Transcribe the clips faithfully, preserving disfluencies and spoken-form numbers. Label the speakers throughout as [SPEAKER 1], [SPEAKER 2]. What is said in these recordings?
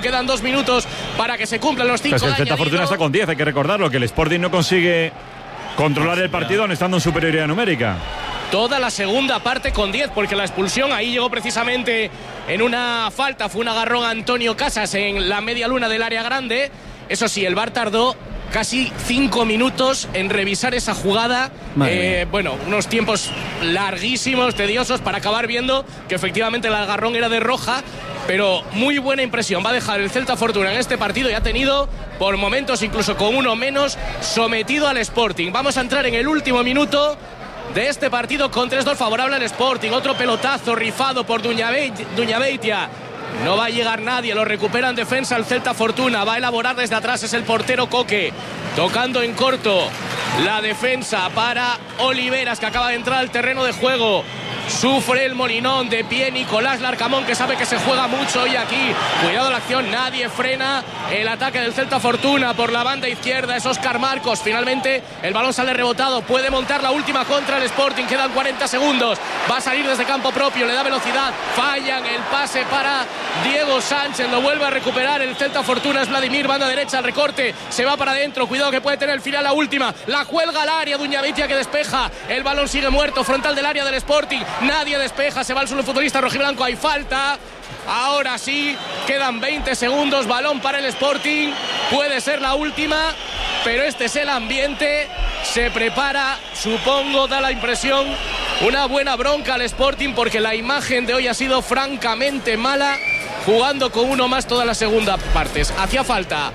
[SPEAKER 1] Quedan dos minutos para que se cumplan los cinco.
[SPEAKER 2] Pues el Celta Fortuna está con diez, hay que recordarlo, que el Sporting no consigue controlar el partido aun estando en superioridad numérica.
[SPEAKER 1] Toda la segunda parte con diez, porque la expulsión ahí llegó precisamente en una falta. Fue un agarrón a Antonio Casas en la media luna del área grande. Eso sí, el V A R tardó casi cinco minutos en revisar esa jugada. Eh, bueno, unos tiempos larguísimos, tediosos, para acabar viendo que efectivamente el agarrón era de roja. Pero muy buena impresión va a dejar el Celta Fortuna en este partido, y ha tenido por momentos, incluso con uno menos, sometido al Sporting. Vamos a entrar en el último minuto de este partido con tres dos favorable al Sporting. Otro pelotazo rifado por Duñabeitia. No va a llegar nadie, lo recupera en defensa el Celta Fortuna. Va a elaborar desde atrás, es el portero Coque. Tocando en corto la defensa para Oliveras, que acaba de entrar al terreno de juego. Sufre el Molinón, de pie Nicolás Larcamón, que sabe que se juega mucho hoy aquí. Cuidado la acción, nadie frena el ataque del Celta Fortuna. Por la banda izquierda es Óscar Marcos. Finalmente el balón sale rebotado, puede montar la última contra el Sporting. Quedan cuarenta segundos, va a salir desde campo propio, le da velocidad, fallan el pase para Diego Sánchez. Lo vuelve a recuperar el Celta Fortuna, es Vladimir, banda derecha, el recorte, se va para adentro. Cuidado que puede tener el final la última, la cuelga al área, Duñabeitia que despeja. El balón sigue muerto, frontal del área del Sporting. Nadie despeja, se va el solo futbolista rojiblanco, hay falta. Ahora sí, quedan veinte segundos, balón para el Sporting. Puede ser la última, pero este es el ambiente. Se prepara, supongo, da la impresión, una buena bronca al Sporting, porque la imagen de hoy ha sido francamente mala, jugando con uno más toda la segunda partes. Hacía falta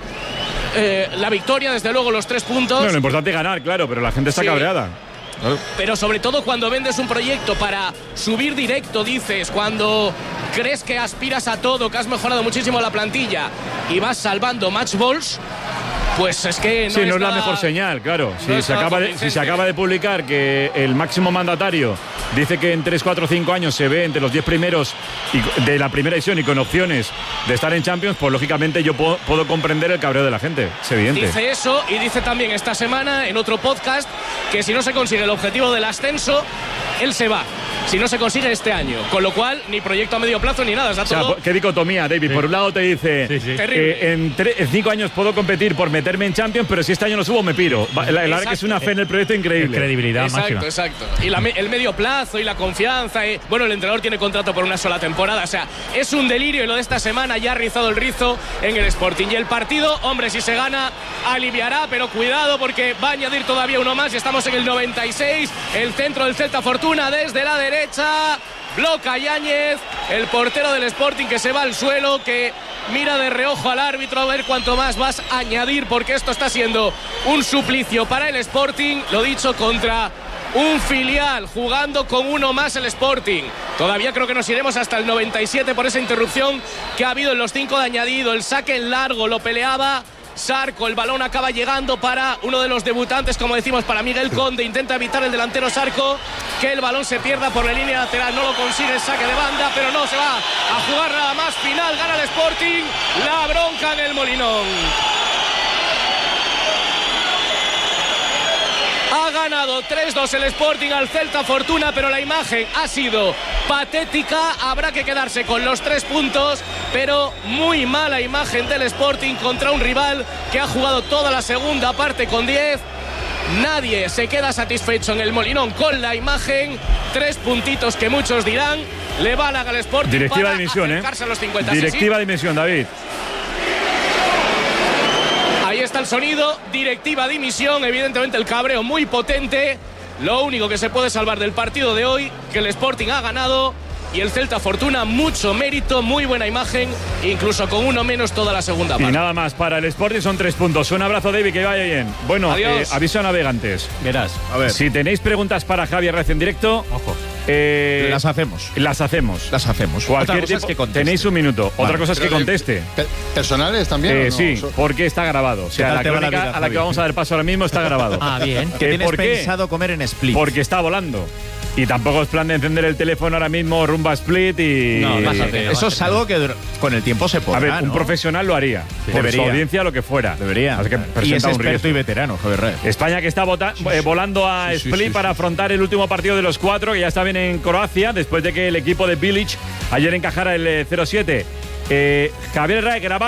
[SPEAKER 1] eh, la victoria, desde luego los tres puntos.
[SPEAKER 2] No, lo importante es ganar, claro, pero la gente está sí. cabreada.
[SPEAKER 1] Pero sobre todo cuando vendes un proyecto para subir directo, dices, cuando crees que aspiras a todo, que has mejorado muchísimo la plantilla y vas salvando match balls, pues es que no
[SPEAKER 2] sí,
[SPEAKER 1] es
[SPEAKER 2] no es
[SPEAKER 1] nada,
[SPEAKER 2] la mejor señal, claro.
[SPEAKER 1] No
[SPEAKER 2] si, se acaba de, si se acaba de publicar que el máximo mandatario dice que en tres, cuatro, cinco años se ve entre los diez primeros y de la primera edición y con opciones de estar en Champions, pues lógicamente yo puedo, puedo comprender el cabreo de la gente. Es evidente.
[SPEAKER 1] Dice eso, y dice también esta semana en otro podcast que si no se consigue el objetivo del ascenso, él se va. Si no se consigue este año, con lo cual ni proyecto a medio plazo ni nada. Está todo...
[SPEAKER 2] O sea, qué dicotomía, David. Sí. Por un lado te dice
[SPEAKER 1] sí, sí.
[SPEAKER 2] Eh, en, tre- en cinco años puedo competir por meterme en Champions, pero si este año no subo me piro. La, la verdad que es una fe en el proyecto increíble.
[SPEAKER 3] Credibilidad
[SPEAKER 1] exacto,
[SPEAKER 3] máxima.
[SPEAKER 1] Exacto, y la, el medio plazo y la confianza. Y, bueno, el entrenador tiene contrato por una sola temporada. O sea, es un delirio, y lo de esta semana ya ha rizado el rizo en el Sporting. Y el partido, hombre, si se gana, aliviará, pero cuidado porque va a añadir todavía uno más. Y estamos en el noventa y seis. El centro del Celta Fortuna desde la derecha. Bloca Yáñez, el portero del Sporting, que se va al suelo, que mira de reojo al árbitro a ver cuánto más vas a añadir, porque esto está siendo un suplicio para el Sporting. Lo dicho, contra un filial, jugando con uno más el Sporting. Todavía creo que nos iremos hasta el noventa y siete por esa interrupción que ha habido en los cinco de añadido. El saque en largo lo peleaba Sarco, el balón acaba llegando para uno de los debutantes, como decimos, para Miguel Conde. Intenta evitar el delantero Sarco que el balón se pierda por la línea lateral, no lo consigue, saque de banda, pero no se va a jugar nada más. Final, gana el Sporting, la bronca en el Molinón. Ha ganado tres dos el Sporting al Celta Fortuna, pero la imagen ha sido patética. Habrá que quedarse con los tres puntos, pero muy mala imagen del Sporting contra un rival que ha jugado toda la segunda parte con diez. Nadie se queda satisfecho en el Molinón con la imagen. Tres puntitos que muchos dirán le van al Sporting.
[SPEAKER 2] Directiva
[SPEAKER 1] para
[SPEAKER 2] dimisión,
[SPEAKER 1] acercarse
[SPEAKER 2] ¿eh?
[SPEAKER 1] a los cincuenta.
[SPEAKER 2] Directiva
[SPEAKER 1] sí, sí.
[SPEAKER 2] dimisión, David.
[SPEAKER 1] Ahí está el sonido, directiva dimisión, evidentemente el cabreo muy potente. Lo único que se puede salvar del partido de hoy, que el Sporting ha ganado, y el Celta Fortuna, mucho mérito, muy buena imagen, incluso con uno menos toda la segunda parte.
[SPEAKER 2] Y nada más, para el Sporting son tres puntos. Un abrazo, David, que vaya bien. Bueno, eh, aviso a navegantes.
[SPEAKER 3] Verás,
[SPEAKER 2] a ver. Si tenéis preguntas para Javier Rez en directo,
[SPEAKER 3] ojo.
[SPEAKER 2] Eh,
[SPEAKER 4] las hacemos.
[SPEAKER 2] Las hacemos.
[SPEAKER 4] Las hacemos.
[SPEAKER 2] Cualquier Otra cosa es que conteste. Tenéis un minuto. Vale. Otra cosa es que conteste.
[SPEAKER 4] ¿Personales también?
[SPEAKER 2] Eh,
[SPEAKER 4] ¿o no?
[SPEAKER 2] Sí, porque está grabado. O sea, la crónica la vida, a la que vamos a dar paso ahora mismo está grabado.
[SPEAKER 3] Ah, bien.
[SPEAKER 4] ¿Qué tienes pensado comer en Split?
[SPEAKER 2] Porque está volando. Y tampoco es plan de encender el teléfono ahora mismo rumba Split y...
[SPEAKER 4] No, bájate, eso es algo que con el tiempo se podrá,
[SPEAKER 2] A ver, un
[SPEAKER 4] ¿no?
[SPEAKER 2] profesional lo haría. Sí. Por
[SPEAKER 4] Debería.
[SPEAKER 2] su audiencia, lo que fuera.
[SPEAKER 4] Debería.
[SPEAKER 2] Así que
[SPEAKER 4] y es
[SPEAKER 2] un
[SPEAKER 4] experto
[SPEAKER 2] riesgo.
[SPEAKER 4] y veterano, Javier Rez.
[SPEAKER 2] España que está vota, sí, sí. Eh, volando a sí, Split sí, sí, para sí. afrontar el último partido de los cuatro, que ya está bien en Croacia, después de que el equipo de Bilic ayer encajara el eh, cero siete. Eh, Javier Rez grabado.